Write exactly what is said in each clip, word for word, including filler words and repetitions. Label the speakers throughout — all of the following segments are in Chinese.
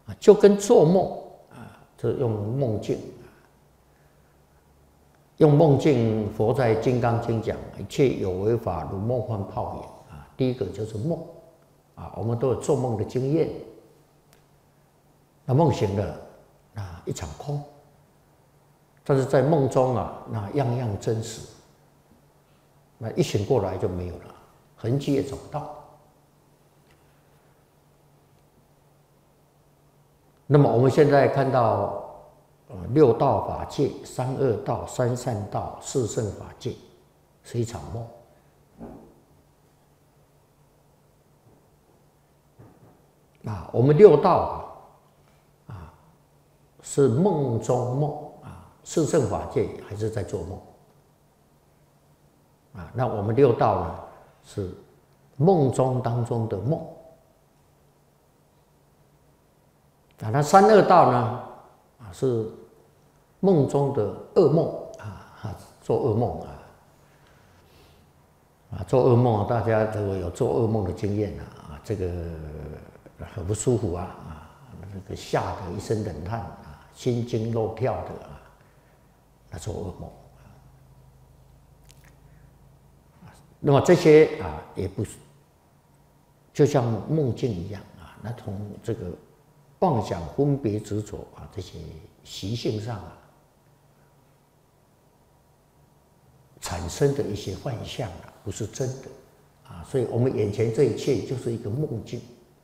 Speaker 1: 啊，就跟做梦啊，这用梦境。用梦境，佛在《金刚经》讲，一切有为法如梦幻泡影啊。第一个就是梦啊，我们都有做梦的经验。那梦醒了，那一场空。但是在梦中啊，那样样真实。那一醒过来就没有了，痕迹也找不到。那么我们现在看到。呃，六道法界、三恶道、三善道、四圣法界，是一场梦。啊，我们六道啊，啊，是梦中梦啊，四圣法界还是在做梦。啊，那我们六道呢，是梦中当中的梦。啊，那三恶道呢？啊，是梦中的噩梦啊，做噩梦啊，啊，做噩梦，大家如果有做噩梦的经验啊，这个很不舒服啊，啊，那个吓得一身冷汗啊，心惊肉跳的啊，那做噩梦。那么这些啊，也不是就像梦境一样啊，那从这个。妄想、分别、执着啊，这些习性上啊，产生的一些幻象啊，不是真的啊，所以我们眼前这一切就是一个梦境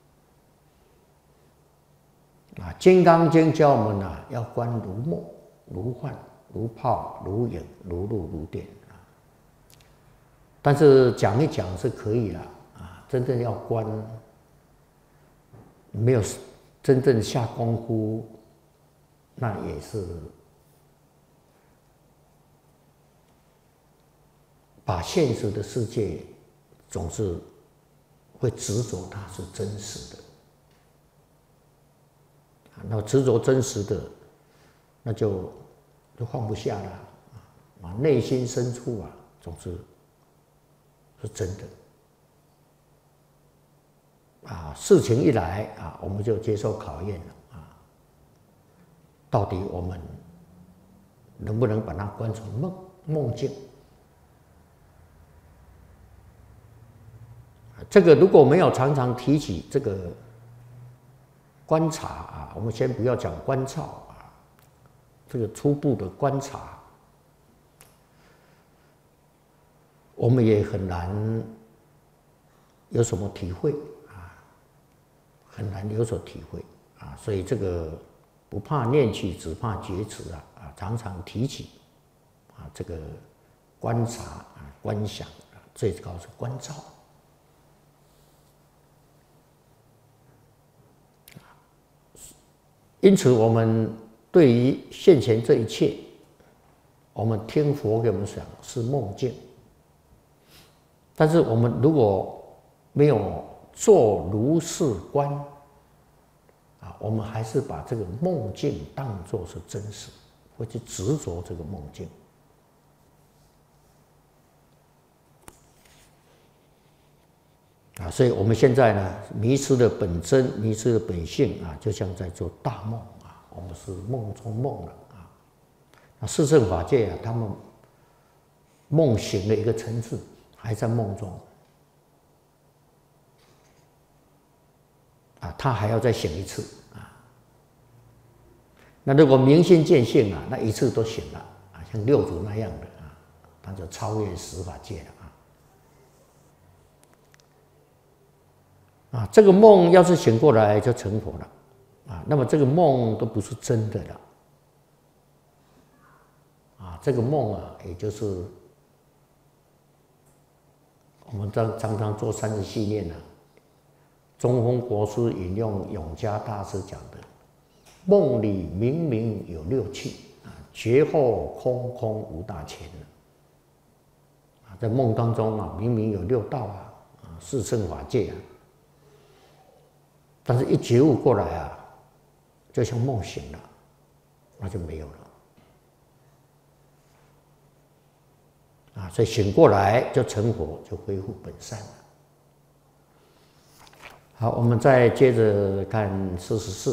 Speaker 1: 啊。《金刚经》教我们啊，要观如梦、如幻、如泡、如影、如露、如电啊。但是讲一讲是可以了啊，真正要观，没有。真正下功夫，那也是把现实的世界总是会执着它是真实的，那执着真实的，那就就放不下了啊！内心深处啊，总是是真的。啊，事情一来啊，我们就接受考验了啊。到底我们能不能把它观成梦梦境？这个如果没有常常提起这个观察啊，我们先不要讲观照啊，这个初步的观察，我们也很难有什么体会。很难有所体会啊，所以这个不怕念起，只怕觉迟啊啊，常常提起啊，这个观察啊、观想啊，最高是观照。因此，我们对于现前这一切，我们听佛给我们讲是梦境，但是我们如果没有做如是观啊，我们还是把这个梦境当作是真实，会去执着这个梦境啊。所以我们现在呢，迷失了本真，迷失了本性啊，就像在做大梦啊，我们是梦中梦了啊。那四圣法界啊，他们梦醒了一个层次，还在梦中。啊，他还要再醒一次啊。那如果明心见性啊，那一次都醒了啊，像六祖那样的啊，他就超越十法界了啊。啊，这个梦要是醒过来就成佛了啊。那么这个梦都不是真的了啊。这个梦啊，也就是我们常常常做三十系列呢。中峰国师引用永嘉大师讲的：“梦里明明有六气啊，觉后空空无大千啊，在梦当中啊，明明有六道啊，啊四圣法界啊，但是一觉悟过来啊，就像梦醒了，那就没有了啊。所以醒过来就成佛，就恢复本善了。”好，我们再接着看四十四。